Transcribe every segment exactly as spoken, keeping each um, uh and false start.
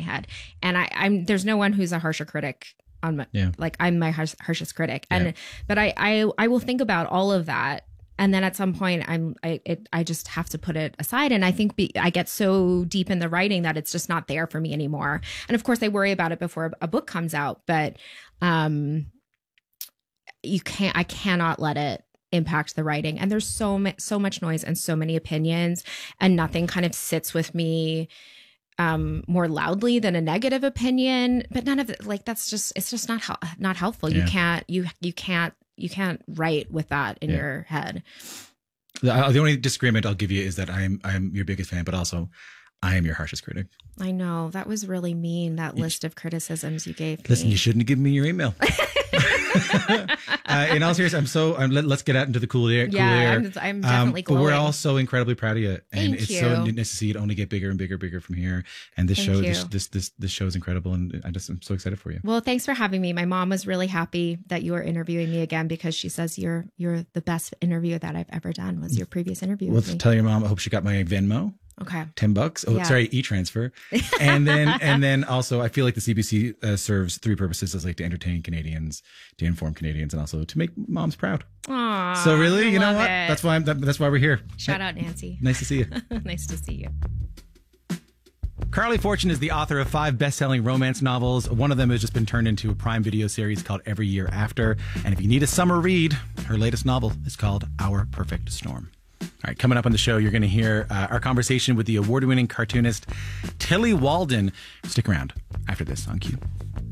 head. And I, I'm there's no one who's a harsher critic on my yeah. like I'm my harsh, harshest critic. And yeah. but I, I I will think about all of that. And then at some point, I'm I it, I just have to put it aside. And I think be, I get so deep in the writing that it's just not there for me anymore. And of course, I worry about it before a book comes out. But um, you can't I cannot let it impact the writing. And there's so much so much noise and so many opinions, and nothing kind of sits with me um, more loudly than a negative opinion. But none of it, like that's just it's just not hel- not helpful. Yeah. You can't you you can't. You can't write with that in yeah. your head. The, the only disagreement I'll give you is that I'm I'm your biggest fan, but also I am your harshest critic. I know. That was really mean, that you list sh- of criticisms you gave me. Listen, you shouldn't have given me your email. uh, in all seriousness, I'm so, I'm, let, let's get out into the cool air. Cool yeah, air. I'm, I'm definitely um, But we're all so incredibly proud of you. And Thank it's you. so nice to see it only get bigger and bigger and bigger from here. And this Thank show, you. this, this, this, this show is incredible. And I just, I'm so excited for you. Well, thanks for having me. My mom was really happy that you were interviewing me again, because she says you're, you're the best interview that I've ever done was your previous interview. Well, with me. Tell your mom, I hope she got my Venmo. Okay. ten bucks. Oh, yeah. sorry. E-transfer. And then, and then also I feel like the C B C uh, serves three purposes, as like to entertain Canadians, to inform Canadians, and also to make moms proud. Aww, so really, I you know love what? it. That's why I'm, that, that's why we're here. Shout out Nancy. Nice to see you. Nice to see you. Carly Fortune is the author of five best-selling romance novels. One of them has just been turned into a Prime Video series called Every Year After. And if you need a summer read, her latest novel is called Our Perfect Storm. All right, coming up on the show, you're going to hear uh, our conversation with the award-winning cartoonist Tillie Walden. Stick around after this on Q.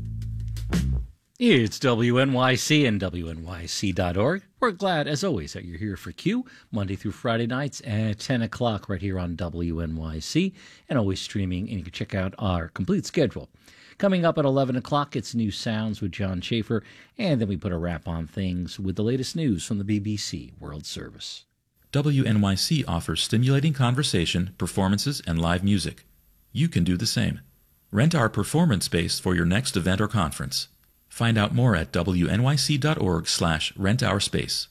It's W N Y C and W N Y C dot org. We're glad, as always, that you're here for Q, Monday through Friday nights at ten o'clock right here on W N Y C, and always streaming, and you can check out our complete schedule. Coming up at eleven o'clock, it's New Sounds with John Schaefer, and then we put a wrap on things with the latest news from the B B C World Service. W N Y C offers stimulating conversation, performances, and live music. You can do the same. Rent our performance space for your next event or conference. Find out more at W N Y C dot org slash rent our space.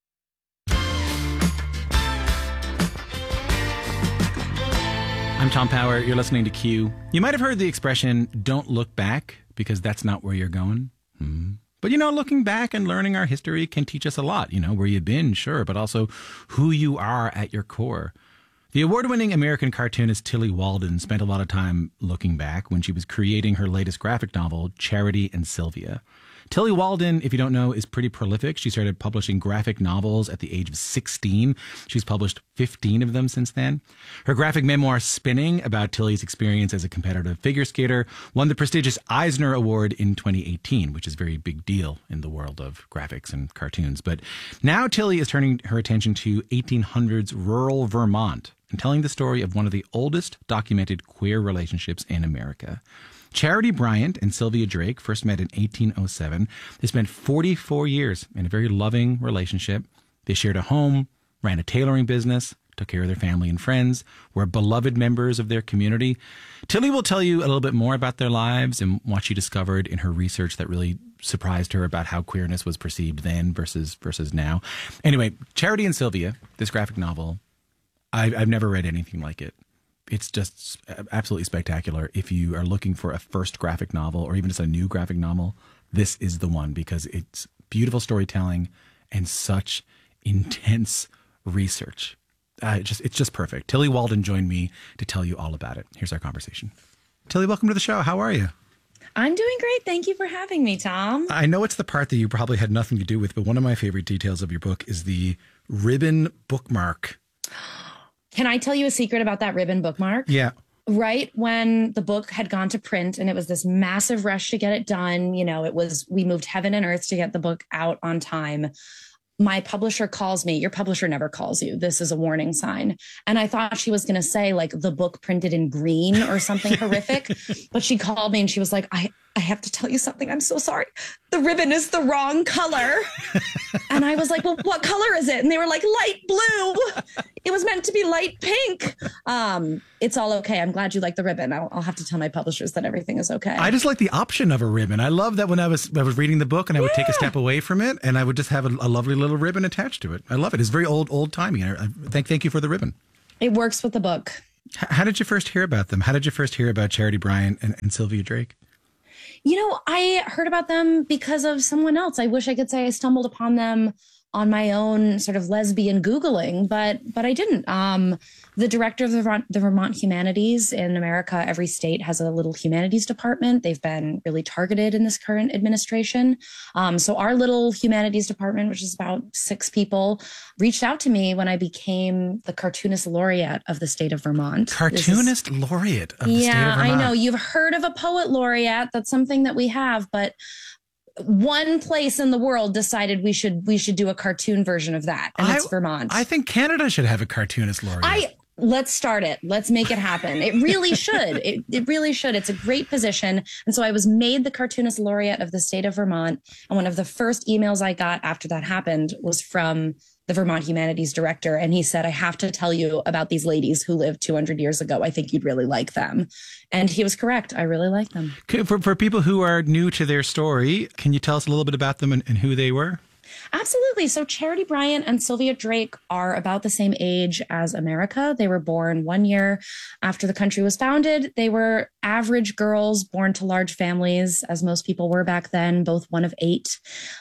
I'm Tom Power. You're listening to Q. You might have heard the expression, don't look back, because that's not where you're going. Hmm. But, you know, looking back and learning our history can teach us a lot. You know, where you've been, sure, but also who you are at your core. The award-winning American cartoonist Tillie Walden spent a lot of time looking back when she was creating her latest graphic novel, Charity and Sylvia. Tillie Walden, if you don't know, is pretty prolific. She started publishing graphic novels at the age of sixteen. She's published fifteen of them since then. Her graphic memoir, Spinning, about Tillie's experience as a competitive figure skater, won the prestigious Eisner Award in twenty eighteen, which is a very big deal in the world of graphics and cartoons. But now Tillie is turning her attention to eighteen hundreds rural Vermont and telling the story of one of the oldest documented queer relationships in America. Charity Bryant and Sylvia Drake first met in eighteen oh seven. They spent forty-four years in a very loving relationship. They shared a home, ran a tailoring business, took care of their family and friends, were beloved members of their community. Tillie will tell you a little bit more about their lives and what she discovered in her research that really surprised her about how queerness was perceived then versus versus now. Anyway, Charity and Sylvia, this graphic novel, I've, I've never read anything like it. It's just absolutely spectacular. If you are looking for a first graphic novel or even just a new graphic novel, this is the one, because it's beautiful storytelling and such intense research. Uh, it just, it's just perfect. Tillie Walden joined me to tell you all about it. Here's our conversation. Tillie, welcome to the show. How are you? I'm doing great. Thank you for having me, Tom. I know it's the part that you probably had nothing to do with, but one of my favorite details of your book is the ribbon bookmark. Can I tell you a secret about that ribbon bookmark? Yeah. Right when the book had gone to print and it was this massive rush to get it done, you know, it was, we moved heaven and earth to get the book out on time. My publisher calls me. Your publisher never calls you. This is a warning sign. And I thought she was going to say like the book printed in green or something horrific. But she called me and she was like, I, I have to tell you something. I'm so sorry. The ribbon is the wrong color. And I was like, well, what color is it? And they were like, light blue. It was meant to be light pink. Um, it's all okay. I'm glad you like the ribbon. I'll, I'll have to tell my publishers that everything is okay. I just like the option of a ribbon. I love that when I was I was reading the book and I would yeah. take a step away from it and I would just have a, a lovely little ribbon attached to it. I love it. It's very old, old timey. I, I thank, thank you for the ribbon. It works with the book. How did you first hear about them? How did you first hear about Charity Bryant and, and Sylvia Drake? You know, I heard about them because of someone else. I wish I could say I stumbled upon them on my own sort of lesbian Googling, but but I didn't. Um, the director of the Vermont, the Vermont Humanities in America, every state has a little humanities department. They've been really targeted in this current administration. Um, so our little humanities department, which is about six people, reached out to me when I became the cartoonist laureate of the state of Vermont. Cartoonist is, laureate of the yeah, state of Vermont. I know. You've heard of a poet laureate. That's something that we have, but one place in the world decided we should we should do a cartoon version of that, and I, it's Vermont. I think Canada should have a cartoonist laureate. I let's start it. Let's make it happen. It really should. It, it really should. It's a great position. And so I was made the cartoonist laureate of the state of Vermont. And one of the first emails I got after that happened was from the Vermont Humanities director. And he said, I have to tell you about these ladies who lived two hundred years ago. I think you'd really like them. And he was correct. I really like them. For, for people who are new to their story, can you tell us a little bit about them and, and who they were? Absolutely. So Charity Bryant and Sylvia Drake are about the same age as America. They were born one year after the country was founded. They were average girls born to large families, as most people were back then, both one of eight.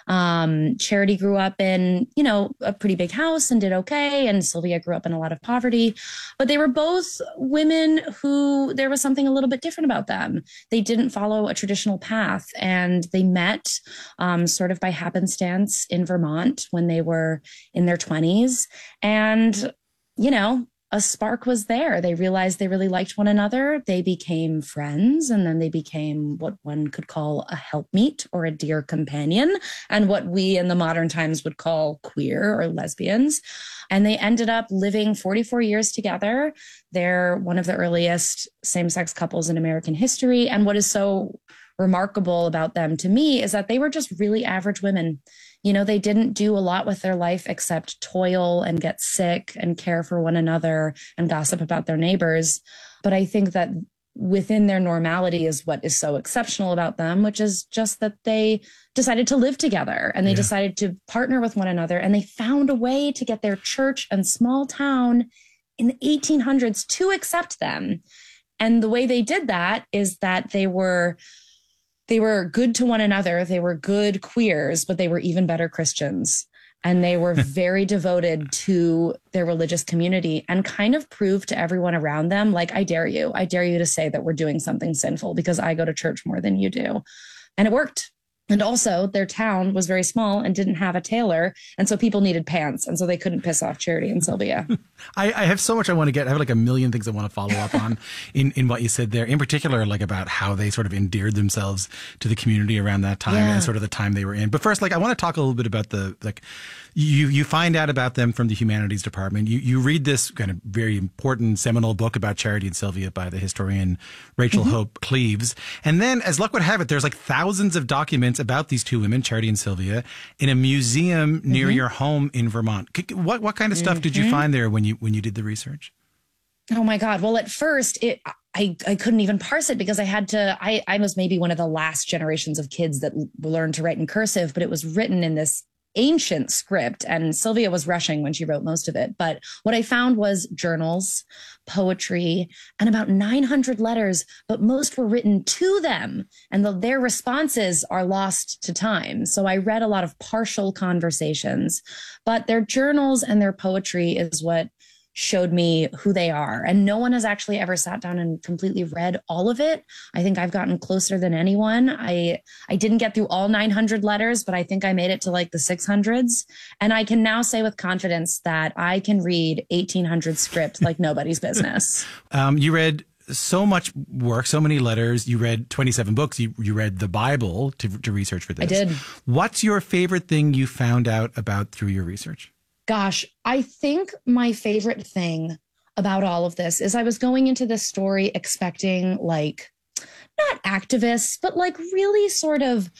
Um, Charity grew up in, you know, a pretty big house and did okay. And Sylvia grew up in a lot of poverty. But they were both women who there was something a little bit different about them. They didn't follow a traditional path, and they met um, sort of by happenstance in Vermont when they were in their twenties. And, you know, a spark was there. They realized they really liked one another. They became friends, and then they became what one could call a helpmeet or a dear companion, and what we in the modern times would call queer or lesbians. And they ended up living forty-four years together. They're one of the earliest same-sex couples in American history. And what is so remarkable about them to me is that they were just really average women. You know, they didn't do a lot with their life except toil and get sick and care for one another and gossip about their neighbors. But I think that within their normality is what is so exceptional about them, which is just that they decided to live together, and they yeah. decided to partner with one another, and they found a way to get their church and small town in the eighteen hundreds to accept them. And the way they did that is that they were They were good to one another. They were good queers, but they were even better Christians. And they were very devoted to their religious community and kind of proved to everyone around them, like, I dare you. I dare you to say that we're doing something sinful because I go to church more than you do. And it worked. And also their town was very small and didn't have a tailor. And so people needed pants. And so they couldn't piss off Charity and Sylvia. I, I have so much I want to get. I have like a million things I want to follow up on in, in what you said there, in particular, like about how they sort of endeared themselves to the community around that time yeah. and sort of the time they were in. But first, like, I want to talk a little bit about the, like, you, you find out about them from the humanities department. You, you read this kind of very important seminal book about Charity and Sylvia by the historian Rachel mm-hmm. Hope Cleaves. And then, as luck would have it, there's like thousands of documents about these two women, Charity and Sylvia, in a museum near mm-hmm. your home in Vermont. What what kind of stuff mm-hmm. did you find there when you when you did the research? Oh my God! Well, at first, it I I couldn't even parse it because I had to. I I was maybe one of the last generations of kids that learned to write in cursive, but it was written in this ancient script, and Sylvia was rushing when she wrote most of it. But what I found was journals, poetry, and about nine hundred letters, but most were written to them, and the, their responses are lost to time. So I read a lot of partial conversations, but their journals and their poetry is what showed me who they are. And no one has actually ever sat down and completely read all of it. I think I've gotten closer than anyone. I I didn't get through all nine hundred letters, but I think I made it to like the six hundreds. And I can now say with confidence that I can read eighteen hundred script like nobody's business. Um, you read so much work, so many letters. You read twenty-seven books. You, you read the Bible to, to research for this. I did. What's your favorite thing you found out about through your research? Gosh, I think my favorite thing about all of this is I was going into this story expecting like not activists, but like really sort of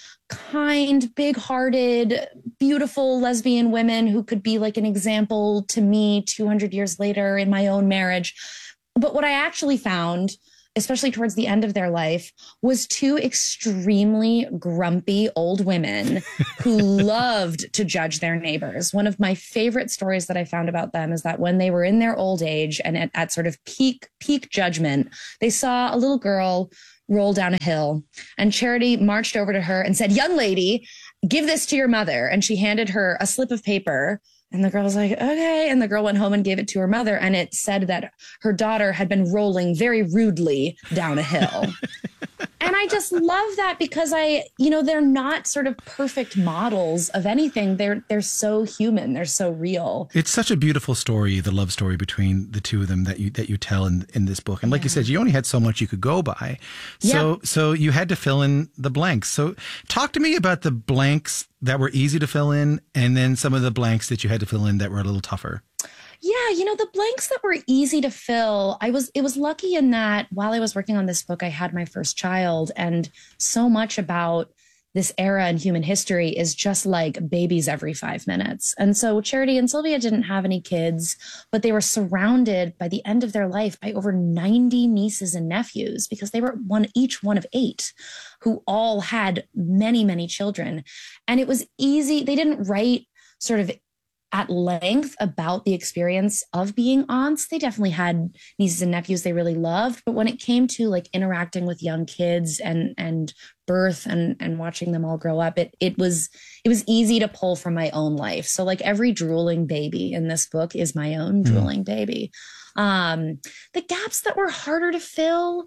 kind, big-hearted, beautiful lesbian women who could be like an example to me two hundred years later in my own marriage. But what I actually found especially towards the end of their life, was two extremely grumpy old women who loved to judge their neighbors. One of my favorite stories that I found about them is that when they were in their old age and at, at sort of peak, peak judgment, they saw a little girl roll down a hill, and Charity marched over to her and said, "Young lady, give this to your mother." And she handed her a slip of paper. And the girl was like, "Okay." And the girl went home and gave it to her mother. And it said that her daughter had been rolling very rudely down a hill. And I just love that because I, you know, they're not sort of perfect models of anything. They're they're so human. They're so real. It's such a beautiful story, the love story between the two of them that you that you tell in in this book. And like yeah. you said, you only had so much you could go by. So yeah. so you had to fill in the blanks. So talk to me about the blanks that were easy to fill in and then some of the blanks that you had to fill in that were a little tougher. Yeah, you know, the blanks that were easy to fill, I was, it was lucky in that while I was working on this book, I had my first child, and so much about this era in human history is just like babies every five minutes. And so Charity and Sylvia didn't have any kids, but they were surrounded by the end of their life by over ninety nieces and nephews because they were one, each one of eight who all had many, many children. And it was easy. They didn't write sort of at length about the experience of being aunts. They definitely had nieces and nephews they really loved. But when it came to like interacting with young kids and and birth and and watching them all grow up, it it was it was easy to pull from my own life. So like every drooling baby in this book is my own drooling mm. baby. Um, the gaps that were harder to fill,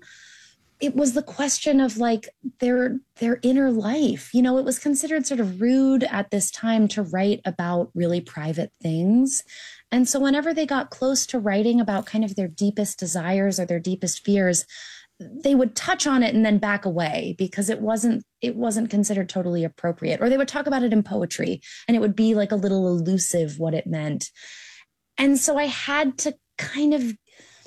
it was the question of like their their inner life. You know, it was considered sort of rude at this time to write about really private things. And so whenever they got close to writing about kind of their deepest desires or their deepest fears, they would touch on it and then back away because it wasn't it wasn't considered totally appropriate. Or they would talk about it in poetry and it would be like a little elusive what it meant. And so I had to kind of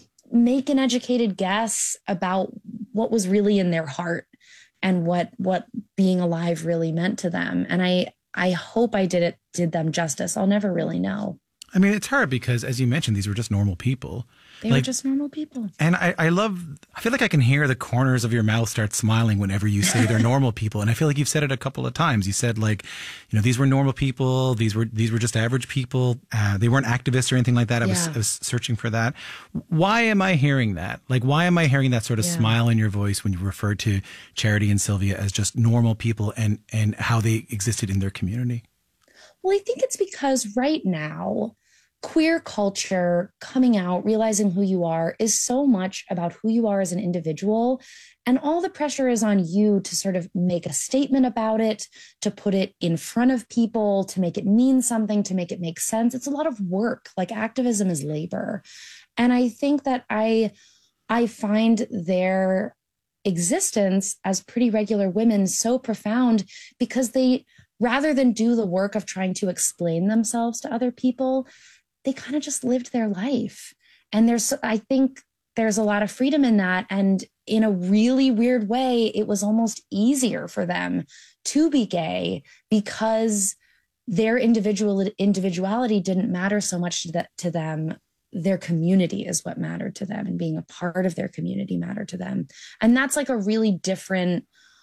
make an educated guess about what was really in their heart and what what being alive really meant to them. And I I hope I did it did them justice. I'll never really know. I mean, it's hard because, as you mentioned, these were just normal people. They like, were just normal people. And I, I love, I feel like I can hear the corners of your mouth start smiling whenever you say they're normal people. And I feel like you've said it a couple of times. You said like, you know, these were normal people. These were, these were just average people. Uh, they weren't activists or anything like that. I, yeah. was, I was searching for that. Why am I hearing that? Like, why am I hearing that sort of yeah. smile in your voice when you refer to Charity and Sylvia as just normal people and, and how they existed in their community? Well, I think it's because right now, queer culture, coming out, realizing who you are is so much about who you are as an individual. And all the pressure is on you to sort of make a statement about it, to put it in front of people, to make it mean something, to make it make sense. It's a lot of work. Like activism is labor. And I think that I, I find their existence as pretty regular women so profound because they, rather than do the work of trying to explain themselves to other people, they kind of just lived their life. And there's, I think there's a lot of freedom in that. And in a really weird way, it was almost easier for them to be gay because their individual individuality didn't matter so much to, the, to them. Their community is what mattered to them, and being a part of their community mattered to them. And that's like a really different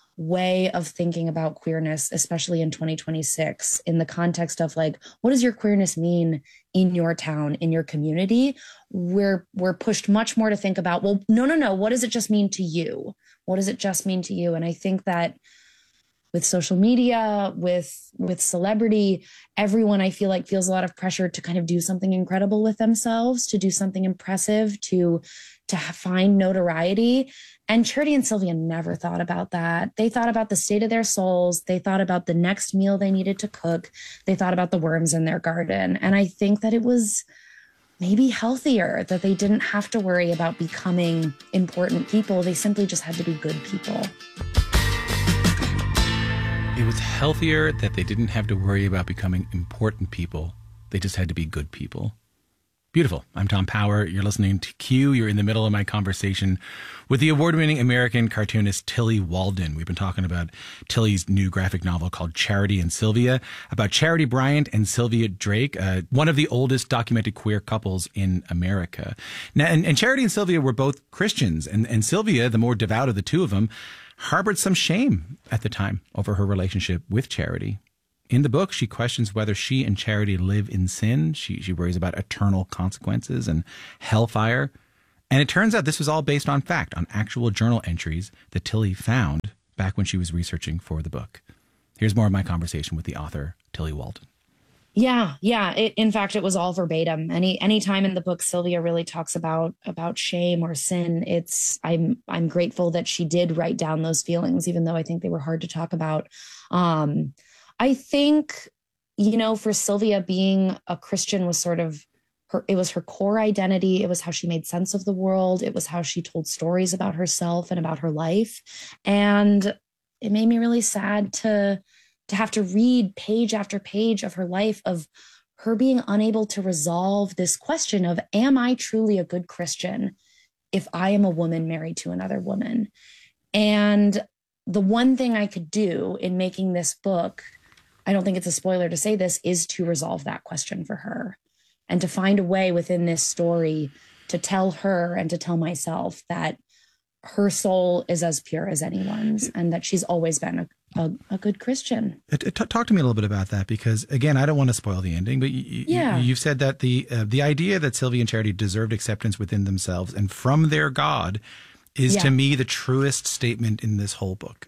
way of thinking about queerness, especially in twenty twenty-six, in the context of like, what does your queerness mean in your town, in your community? We're we're pushed much more to think about, well, no, no, no. What does it just mean to you? What does it just mean to you? And I think that with social media, with with celebrity, everyone I feel like feels a lot of pressure to kind of do something incredible with themselves, to do something impressive, to to find notoriety. And Charity and Sylvia never thought about that. They thought about the state of their souls. They thought about the next meal they needed to cook. They thought about the worms in their garden. And I think that it was maybe healthier that they didn't have to worry about becoming important people. They simply just had to be good people. It was healthier that they didn't have to worry about becoming important people. They just had to be good people. Beautiful. I'm Tom Power. You're listening to Q. You're in the middle of my conversation with the award-winning American cartoonist Tillie Walden. We've been talking about Tillie's new graphic novel called Charity and Sylvia, about Charity Bryant and Sylvia Drake, uh, one of the oldest documented queer couples in America. Now, and, and Charity and Sylvia were both Christians, and, and Sylvia, the more devout of the two of them, harbored some shame at the time over her relationship with Charity. In the book, she questions whether she and Charity live in sin. She she worries about eternal consequences and hellfire. And it turns out this was all based on fact, on actual journal entries that Tillie found back when she was researching for the book. Here's more of my conversation with the author, Tillie Walden. Yeah, yeah. It, in fact, it was all verbatim. Any any time in the book, Sylvia really talks about about shame or sin. It's I'm I'm grateful that she did write down those feelings, even though I think they were hard to talk about. Um, I think, you know, for Sylvia, being a Christian was sort of her, it was her core identity. It was how she made sense of the world. It was how she told stories about herself and about her life. And it made me really sad to, to have to read page after page of her life, of her being unable to resolve this question of, am I truly a good Christian if I am a woman married to another woman? And the one thing I could do in making this book, I don't think it's a spoiler to say this, is to resolve that question for her and to find a way within this story to tell her and to tell myself that her soul is as pure as anyone's and that she's always been a, a, a good Christian. T- talk to me a little bit about that, because, again, I don't want to spoil the ending, but y- yeah. y- you've said that the uh, the idea that Sylvia and Charity deserved acceptance within themselves and from their God is, yeah. to me, the truest statement in this whole book.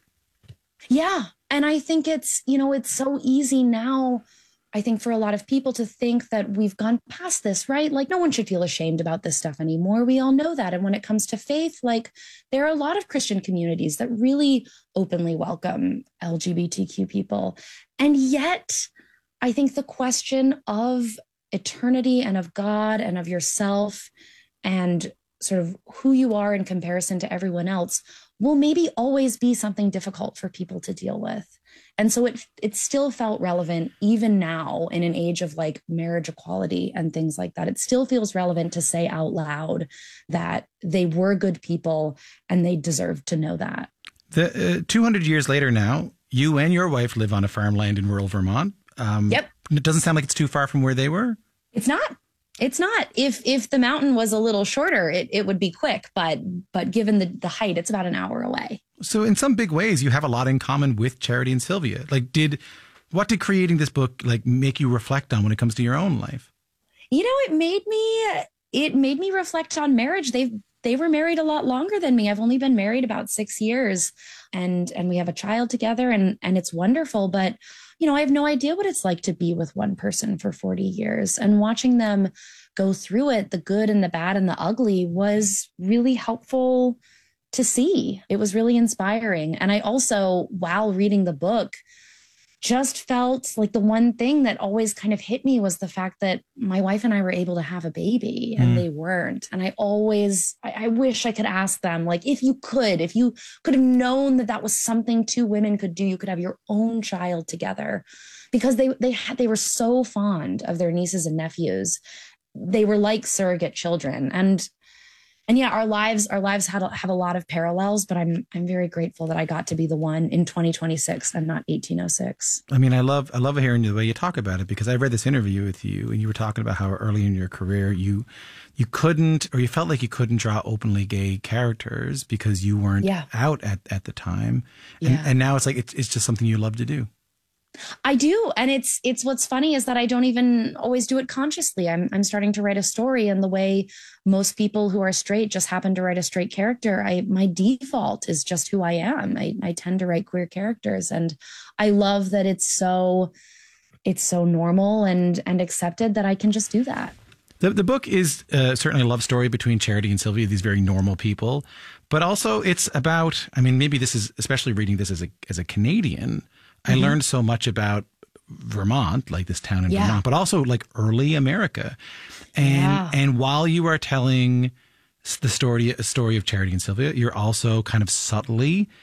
Yeah. And I think it's, you know, it's so easy now, I think, for a lot of people to think that we've gone past this, right? Like, no one should feel ashamed about this stuff anymore. We all know that. And when it comes to faith, like, there are a lot of Christian communities that really openly welcome L G B T Q people. And yet, I think the question of eternity and of God and of yourself and sort of who you are in comparison to everyone else will maybe always be something difficult for people to deal with. And so it it still felt relevant even now in an age of like marriage equality and things like that. It still feels relevant to say out loud that they were good people and they deserved to know that. The uh, two hundred years later now, you and your wife live on a farmland in rural Vermont. Um, yep. It doesn't sound like it's too far from where they were. It's not. It's not. If if the mountain was a little shorter, it, it would be quick. But but given the, the height, it's about an hour away. So in some big ways, you have a lot in common with Charity and Sylvia. Like, did what did creating this book like make you reflect on when it comes to your own life? You know, it made me it made me reflect on marriage. They've they were married a lot longer than me. I've only been married about six years, and and we have a child together, and and it's wonderful. But you know, I have no idea what it's like to be with one person for forty years, and watching them go through it, the good and the bad and the ugly, was really helpful to see. It was really inspiring. And I also, while reading the book, just felt like the one thing that always kind of hit me was the fact that my wife and I were able to have a baby and mm. they weren't. And I always, I, I wish I could ask them, like, if you could, if you could have known that that was something two women could do, you could have your own child together, because they, they had, they were so fond of their nieces and nephews. They were like surrogate children. And And yeah, our lives, our lives had have a lot of parallels, but I'm I'm very grateful that I got to be the one in twenty twenty-six and not eighteen oh six. I mean, I love I love hearing the way you talk about it, because I read this interview with you and you were talking about how early in your career you you couldn't, or you felt like you couldn't draw openly gay characters because you weren't yeah. out at, at the time. And, yeah. and now it's like it's it's just something you love to do. I do. And it's it's what's funny is that I don't even always do it consciously. I'm I'm starting to write a story, and the way most people who are straight just happen to write a straight character, I my default is just who I am. I, I tend to write queer characters, and I love that it's so it's so normal and and accepted that I can just do that. The the book is uh, certainly a love story between Charity and Sylvia, these very normal people, but also it's about, I mean, maybe this is, especially reading this as a as a Canadian, I mm-hmm. learned so much about Vermont, like this town in yeah. Vermont, but also like early America. And yeah. and while you are telling the story, a story of Charity and Sylvia, you're also kind of subtly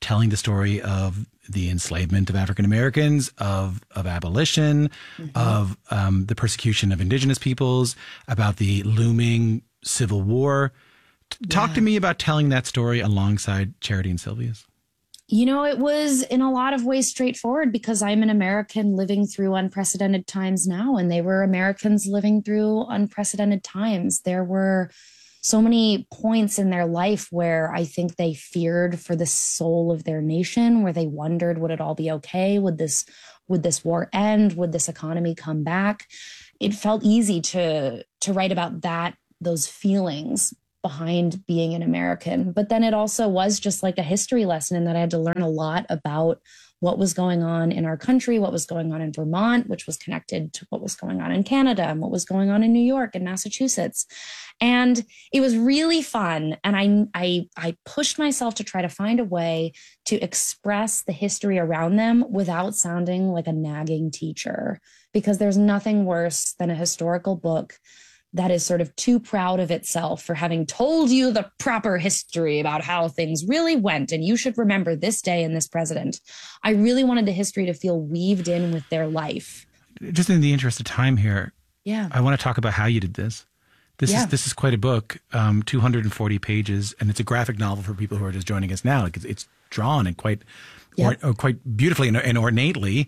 telling the story of the enslavement of African Americans, of of abolition, mm-hmm. of um, the persecution of indigenous peoples, about the looming Civil War. Yeah. Talk to me about telling that story alongside Charity and Sylvia's. You know, it was in a lot of ways straightforward because I'm an American living through unprecedented times now, and they were Americans living through unprecedented times. There were so many points in their life where I think they feared for the soul of their nation, where they wondered, would it all be okay? Would this, would this war end? Would this economy come back? It felt easy to, to write about that, those feelings behind being an American. But then it also was just like a history lesson in that I had to learn a lot about what was going on in our country, what was going on in Vermont, which was connected to what was going on in Canada and what was going on in New York and Massachusetts. And it was really fun. And I, I, I pushed myself to try to find a way to express the history around them without sounding like a nagging teacher, because there's nothing worse than a historical book that is sort of too proud of itself for having told you the proper history about how things really went. And you should remember this day and this president. I really wanted the history to feel weaved in with their life. Just in the interest of time here, yeah, I want to talk about how you did this. This yeah. is this is quite a book, um, two hundred forty pages, and it's a graphic novel for people who are just joining us now. Like it's, it's drawn and quite, yep. or, or quite beautifully and, and ornately.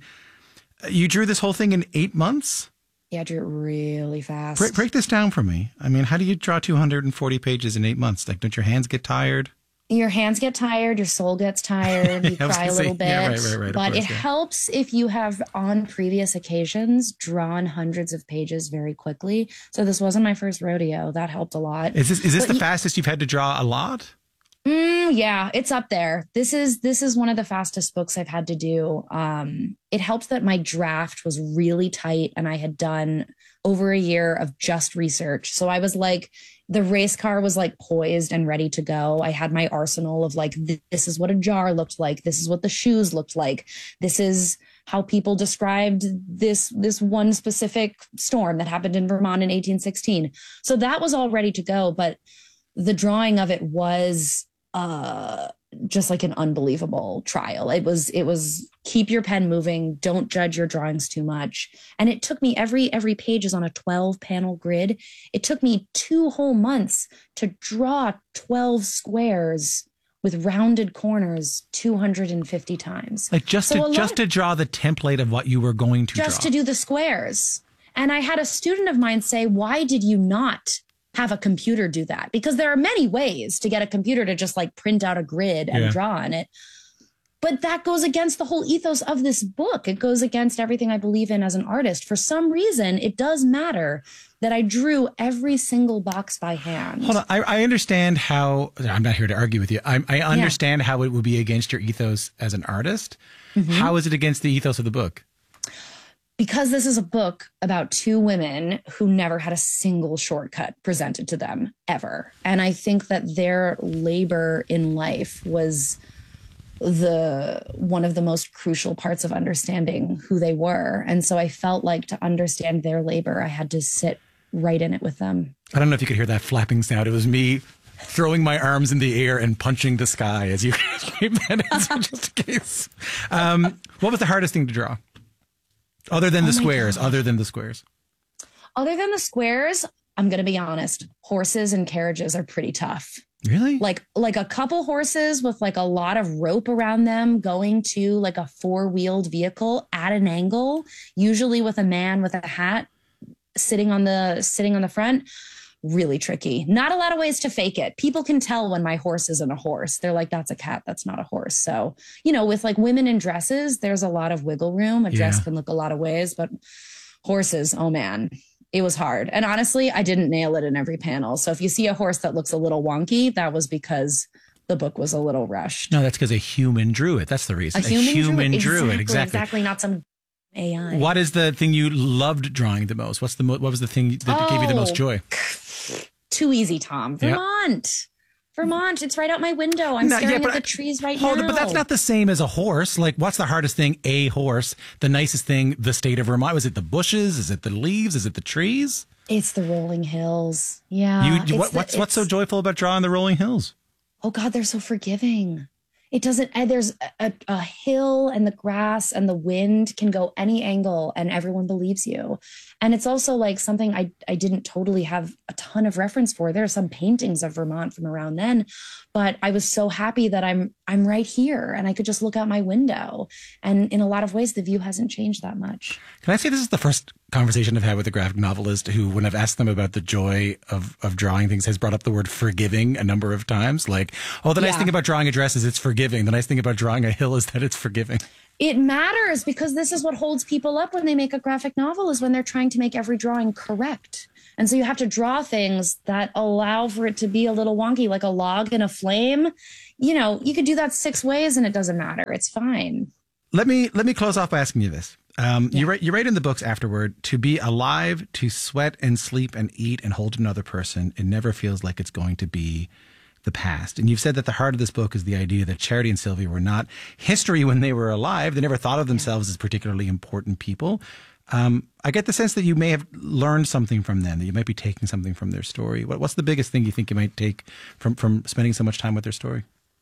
You drew this whole thing in eight months? Yeah, I drew it really fast. Break, break this down for me. I mean, how do you draw two hundred forty pages in eight months? Like, don't your hands get tired? Your hands get tired. Your soul gets tired. You cry a little say, bit. Yeah, right, right, right, but course, it yeah. helps if you have, on previous occasions, drawn hundreds of pages very quickly. So this wasn't my first rodeo. That helped a lot. Is this is this but the fastest you've had to draw a lot? Mm, yeah, it's up there. This is this is one of the fastest books I've had to do. Um, it helped that my draft was really tight and I had done over a year of just research. So I was like, the race car was like poised and ready to go. I had my arsenal of like, this is what a jar looked like. This is what the shoes looked like. This is how people described this, this one specific storm that happened in Vermont in eighteen sixteen. So that was all ready to go. But the drawing of it was uh, just like an unbelievable trial. It was, it was keep your pen moving. Don't judge your drawings too much. And it took me every, every page is on a twelve panel grid. It took me two whole months to draw twelve squares with rounded corners two hundred fifty times. Like just so to, just of, to draw the template of what you were going to just draw. Just to do the squares. And I had a student of mine say, why did you not have a computer do that? Because there are many ways to get a computer to just like print out a grid and yeah. draw on it. But that goes against the whole ethos of this book. It goes against everything I believe in as an artist. For some reason, it does matter that I drew every single box by hand. Hold on. I, I understand how, I'm not here to argue with you. I, I understand yeah. how it would be against your ethos as an artist. Mm-hmm. How is it against the ethos of the book? Because this is a book about two women who never had a single shortcut presented to them ever. And I think that their labor in life was the one of the most crucial parts of understanding who they were. And so I felt like to understand their labor, I had to sit right in it with them. I don't know if you could hear that flapping sound. It was me throwing my arms in the air and punching the sky as you gave that answer, just in case. Um, what was the hardest thing to draw? Other than the oh squares, other than the squares. Other than the squares, I'm going to be honest. Horses and carriages are pretty tough. Really? Like, like a couple horses with like a lot of rope around them going to like a four-wheeled vehicle at an angle, usually with a man with a hat sitting on the sitting on the front. Really tricky. Not a lot of ways to fake it. People can tell when my horse isn't a horse. They're like, that's a cat. That's not a horse. So, you know, with like women in dresses, there's a lot of wiggle room. A dress yeah. can look a lot of ways, but horses, oh man, it was hard. And honestly, I didn't nail it in every panel. So if you see a horse that looks a little wonky, that was because the book was a little rushed. No, that's because a human drew it. That's the reason. A human, a human drew, drew it. it. Exactly. Exactly. Not some A I. What is the thing you loved drawing the most? What's the mo- what was the thing that oh. gave you the most joy? Too easy, Tom. Vermont. Yep. Vermont. It's right out my window. I'm no, staring yeah, at the I, trees right hold now. It, but that's not the same as a horse. Like, what's the hardest thing? A horse. The nicest thing, the state of Vermont. Was it the bushes? Is it the leaves? Is it the trees? It's the rolling hills. Yeah. You, what, the, what's what's so joyful about drawing the rolling hills? Oh, God, they're so forgiving. it doesn't, there's a, a hill and the grass and the wind can go any angle and everyone believes you. And it's also like something I, I didn't totally have a ton of reference for. There are some paintings of Vermont from around then, but I was so happy that I'm, I'm right here and I could just look out my window. And in a lot of ways, the view hasn't changed that much. Can I say this is the first conversation I've had with a graphic novelist who, when I've asked them about the joy of, of drawing things, has brought up the word forgiving a number of times. Like, oh, the yeah. nice thing about drawing a dress is it's forgiving. The nice thing about drawing a hill is that it's forgiving. It matters because this is what holds people up when they make a graphic novel, is when they're trying to make every drawing correct. And so you have to draw things that allow for it to be a little wonky, like a log in a flame. You know, you could do that six ways and it doesn't matter. It's fine. Let me let me close off by asking you this. Um, yeah. You write you write in the books afterward, to be alive, to sweat and sleep and eat and hold another person, it never feels like it's going to be the past. And you've said that the heart of this book is the idea that Charity and Sylvia were not history when they were alive. They never thought of themselves as particularly important people. Um, I get the sense that you may have learned something from them, that you might be taking something from their story. What, what's the biggest thing you think you might take from, from spending so much time with their story?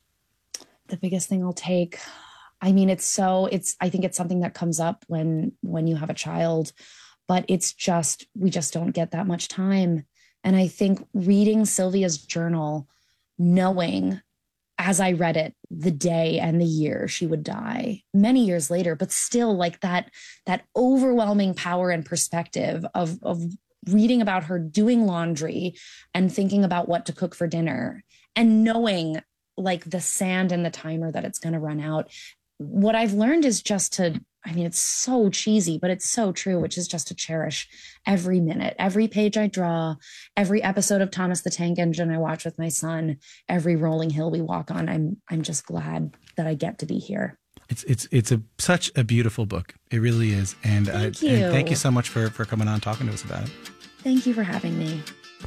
The biggest thing I'll take, I mean, it's so, it's, I think it's something that comes up when, when you have a child, but it's just, we just don't get that much time. And I think reading Sylvia's journal, knowing as I read it, the day and the year she would die many years later, but still like that, that overwhelming power and perspective of, of reading about her doing laundry and thinking about what to cook for dinner and knowing like the sand and the timer that it's going to run out. What I've learned is just to, I mean, it's so cheesy, but it's so true, which is just to cherish every minute, every page I draw, every episode of Thomas the Tank Engine I watch with my son, every rolling hill we walk on. I'm, I'm just glad that I get to be here. It's, it's, it's a, such a beautiful book. It really is. And, thank uh, you. and thank you so much for, for coming on, talking to us about it. Thank you for having me.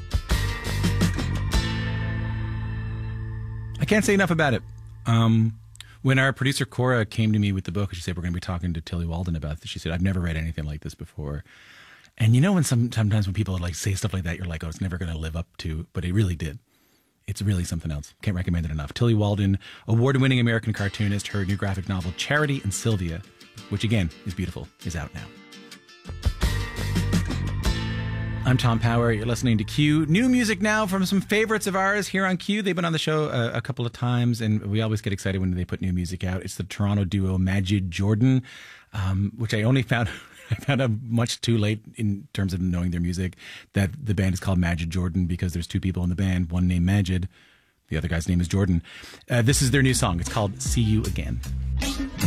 I can't say enough about it. Um, When our producer Cora came to me with the book, she said, we're going to be talking to Tilly Walden about this. She said, I've never read anything like this before. And you know, when some, sometimes when people like say stuff like that, you're like, oh, it's never going to live up to, but it really did. It's really something else. Can't recommend it enough. Tilly Walden, award-winning American cartoonist, her new graphic novel, Charity and Sylvia, which again is beautiful, is out now. I'm Tom Power. You're listening to Q. New music now from some favorites of ours here on Q. They've been on the show a, a couple of times, and we always get excited when they put new music out. It's the Toronto duo Majid Jordan, um, which I only found I found out much too late in terms of knowing their music, that the band is called Majid Jordan because there's two people in the band, one named Majid, the other guy's name is Jordan. Uh, this is their new song. It's called See You Again.